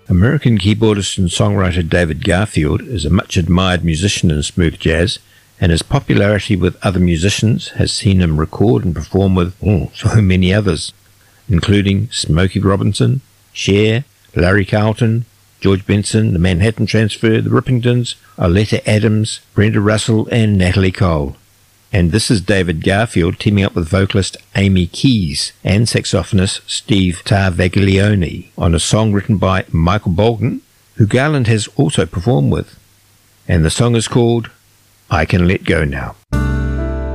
American keyboardist and songwriter David Garfield is a much admired musician in smooth jazz, and his popularity with other musicians has seen him record and perform with so many others, including Smokey Robinson, Cher, Larry Carlton, George Benson, the Manhattan Transfer, the Rippingtons, Oleta Adams, Brenda Russell, and Natalie Cole. And this is David Garfield teaming up with vocalist Amy Keys and saxophonist Steve Tarvaglione on a song written by Michael Bolton, who Garland has also performed with. And the song is called I Can Let Go Now.